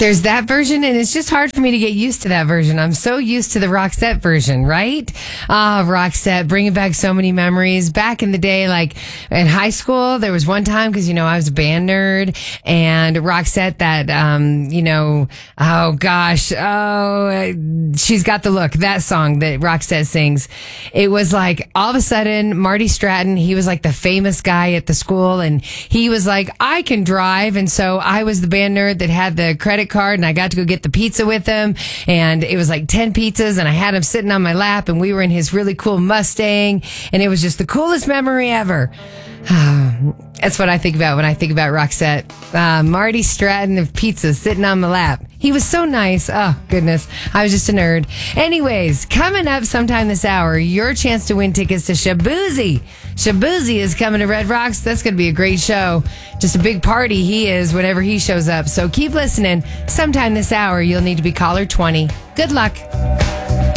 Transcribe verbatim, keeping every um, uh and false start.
There's that version, and it's just hard for me to get used to that version. I'm so used to the Roxette version, right? Ah, Roxette, bringing back so many memories. Back in the day, like in high school, there was one time, because, you know, I was a band nerd, and Roxette, that, um, you know, oh gosh, oh, She's Got the Look, that song that Roxette sings. It was like, all of a sudden, Marty Stratton, he was like the famous guy at the school, and he was like, I can drive, and so I was the band nerd that had the credit card, and I got to go get the pizza with him, and it was like ten pizzas, and I had him sitting on my lap, and we were in his really cool Mustang, and it was just the coolest memory ever. That's what I think about when I think about Roxette. Uh, Marty Stratton of pizza sitting on my lap. He was so nice. Oh, goodness. I was just a nerd. Anyways, coming up sometime this hour, your chance to win tickets to Shaboozey. Shaboozey is coming to Red Rocks. That's going to be a great show. Just a big party he is whenever he shows up. So keep listening. Sometime this hour, you'll need to be caller twenty. Good luck.